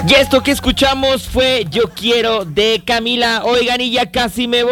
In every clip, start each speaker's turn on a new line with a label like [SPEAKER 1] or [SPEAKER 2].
[SPEAKER 1] Y esto que escuchamos fue Yo Quiero de Camila. Oigan, y ya casi me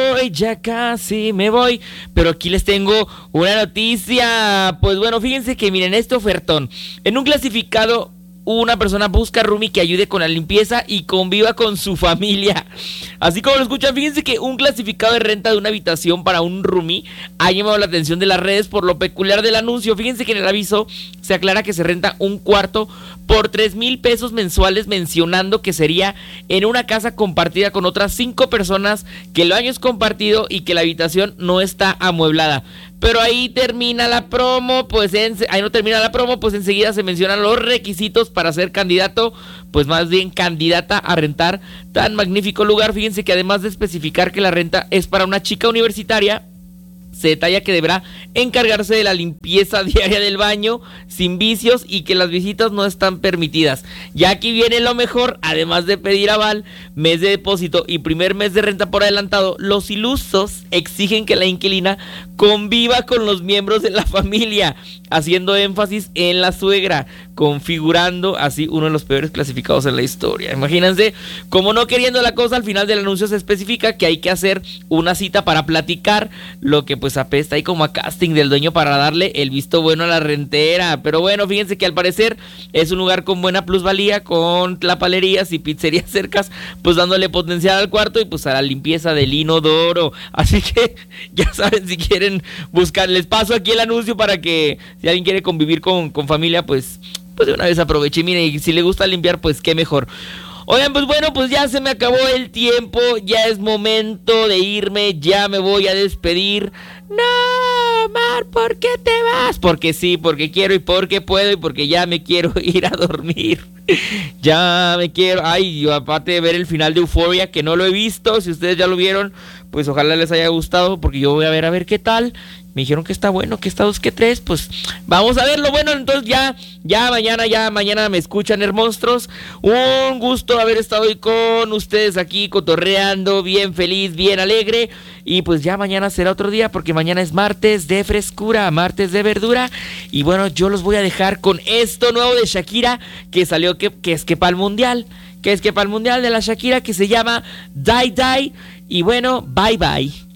[SPEAKER 1] voy. Pero aquí les tengo una noticia. Pues bueno, fíjense que miren este ofertón. En un clasificado, una persona busca roomie que ayude con la limpieza y conviva con su familia. Así como lo escuchan, fíjense que un clasificado de renta de una habitación para un roomie ha llamado la atención de las redes por lo peculiar del anuncio. Fíjense que en el aviso se aclara que se renta un cuarto por 3,000 pesos mensuales, mencionando que sería en una casa compartida con otras 5 personas, que el baño es compartido y que la habitación no está amueblada. Pero ahí termina la promo, pues enseguida se mencionan los requisitos para ser candidato, pues más bien candidata a rentar tan magnífico lugar. Fíjense que además de especificar que la renta es para una chica universitaria, se detalla que deberá encargarse de la limpieza diaria del baño sin vicios y que las visitas no están permitidas. Ya aquí viene lo mejor: además de pedir aval, mes de depósito y primer mes de renta por adelantado, los ilusos exigen que la inquilina conviva con los miembros de la familia, haciendo énfasis en la suegra, configurando así uno de los peores clasificados en la historia. Imagínense, como no queriendo la cosa, al final del anuncio se especifica que hay que hacer una cita para platicar, lo que pues apesta ahí como a casting del dueño para darle el visto bueno a la rentera. Pero bueno, fíjense que al parecer es un lugar con buena plusvalía, con tlapalerías y pizzerías cercas, pues dándole potencial al cuarto y pues a la limpieza del inodoro. Así que ya saben, si quieren buscar, les paso aquí el anuncio para que si alguien quiere convivir con familia, pues de una vez aproveche. Miren, y si le gusta limpiar, pues qué mejor. Oigan, pues bueno, pues ya se me acabó el tiempo, ya es momento de irme, ya me voy a despedir. No, Mar, ¿por qué te vas? Porque sí, porque quiero y porque puedo y porque ya me quiero ir a dormir. Ya me quiero. Ay, yo aparte de ver el final de Euphoria, que no lo he visto, si ustedes ya lo vieron, pues ojalá les haya gustado, porque yo voy a ver qué tal. Me dijeron que está bueno, que está 2, que 3, pues vamos a verlo. Bueno, entonces ya mañana me escuchan, hermonstros. Un gusto haber estado hoy con ustedes aquí cotorreando, bien feliz, bien alegre. Y pues ya mañana será otro día, porque mañana es martes de frescura, martes de verdura. Y bueno, yo los voy a dejar con esto nuevo de Shakira, que salió, que es que para el mundial, de la Shakira, que se llama Die Die. Y bueno, bye bye.